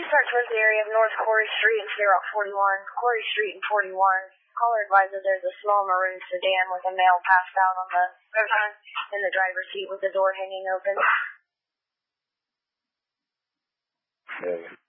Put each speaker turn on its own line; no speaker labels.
Police are towards the area of North Quarry Street and Clear Route 41. Quarry Street and 41. Caller advised that there's a small maroon sedan with a male passed out on the in the driver's seat with the door hanging open.
Okay.